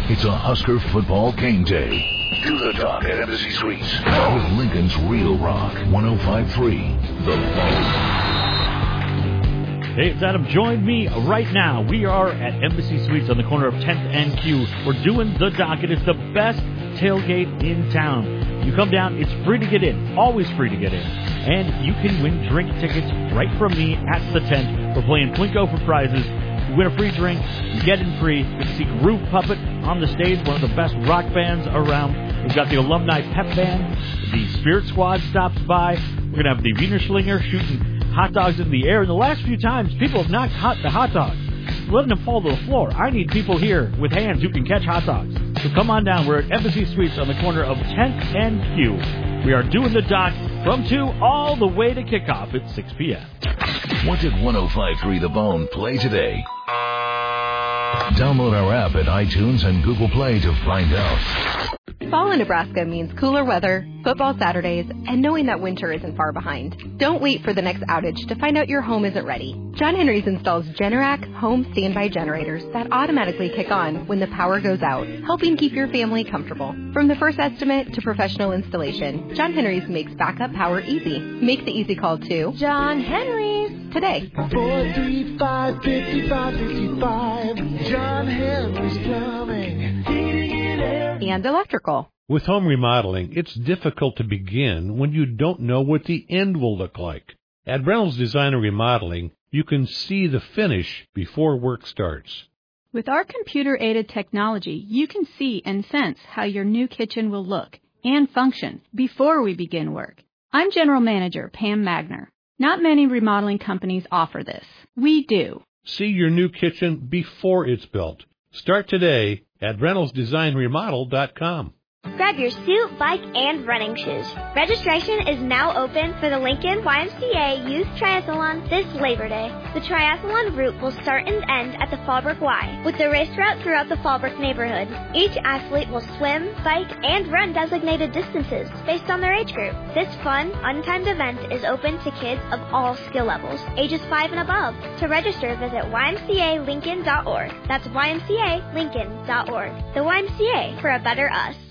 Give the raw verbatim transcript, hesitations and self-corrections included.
It's a Husker football game day. Do the talk at Embassy Suites with Lincoln's Real Rock one oh five point three. The Bone. Hey, it's Adam. Join me right now. We are at Embassy Suites on the corner of tenth and Q. We're doing the docket. It's the best tailgate in town. You come down, it's free to get in. Always free to get in. And you can win drink tickets right from me at the tent. We're playing Plinko for prizes. You win a free drink, you get in free. You can see Groove Puppet on the stage, one of the best rock bands around. We've got the Alumni Pep Band. The Spirit Squad stops by. We're going to have the Wiener Schlinger shooting hot dogs in the air. And the last few times, people have knocked hot, the hot dogs, letting them fall to the floor. I need people here with hands who can catch hot dogs. So come on down. We're at Embassy Suites on the corner of tenth and Q. We are doing the dock from two all the way to kickoff at six p.m. What did one oh five point three The Bone play today? Download our app at iTunes and Google Play to find out. Fall in Nebraska means cooler weather, football Saturdays, and knowing that winter isn't far behind. Don't wait for the next outage to find out your home isn't ready. John Henry's installs Generac home standby generators that automatically kick on when the power goes out, helping keep your family comfortable. From the first estimate to professional installation, John Henry's makes backup power easy. Make the easy call to John Henry's today. four three five, five five six five. John Henry's Plumbing, Heating and Air, and Electrical. With home remodeling, it's difficult to begin when you don't know what the end will look like. At Reynolds Design and Remodeling, you can see the finish before work starts. With our computer-aided technology, you can see and sense how your new kitchen will look and function before we begin work. I'm General Manager Pam Magner. Not many remodeling companies offer this. We do. See your new kitchen before it's built. Start today at reynolds design remodel dot com. Grab your suit, bike, and running shoes. Registration is now open for the Lincoln Y M C A Youth Triathlon this Labor Day. The triathlon route will start and end at the Fallbrook Y, with the race route throughout the Fallbrook neighborhood. Each athlete will swim, bike, and run designated distances based on their age group. This fun, untimed event is open to kids of all skill levels, ages five and above. To register, visit y m c a lincoln dot org. That's y m c a lincoln dot org. The Y M C A for a better us.